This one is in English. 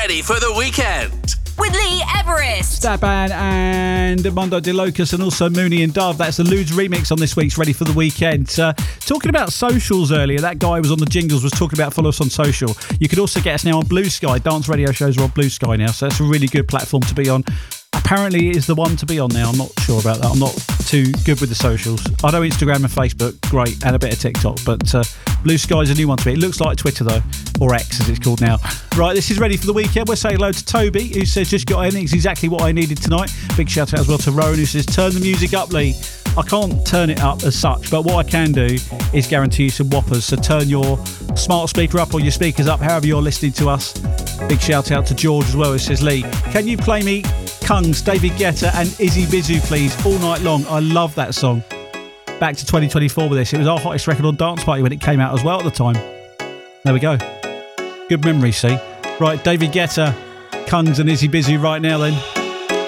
ready for the weekend. With Lee Everest, Staban and Mondo De Locus, and also Mooney and Dove. That's the Ludes remix on this week's Ready for the Weekend. Talking about socials earlier, that guy was on the jingles was talking about follow us on social. You can also get us now on Blue Sky. Dance radio shows are on Blue Sky now, so that's a really good platform to be on. Apparently it is the one to be on now. I'm not sure about that. I'm not too good with the socials. I know Instagram and Facebook, great, and a bit of TikTok, but Blue Sky's a new one to me. It looks like Twitter though, or X as it's called now. Right, this is Ready for the Weekend. We're saying hello to Toby, who says just got in. It's exactly what I needed tonight. Big shout out as well to Rowan, who says turn the music up, Lee. I can't turn it up as such, but what I can do is guarantee you some whoppers. So turn your smart speaker up or your speakers up, however you're listening to us. Big shout out to George as well, who says, Lee, can you play me Kungs, David Guetta and Izzy Bizu, please, all night long? I love that song. Back to 2024 with this. It was our hottest record on Dance Party when it came out as well at the time. There we go. Good memory, see? Right, David Guetta, Kungs and Izzy Bizu right now then.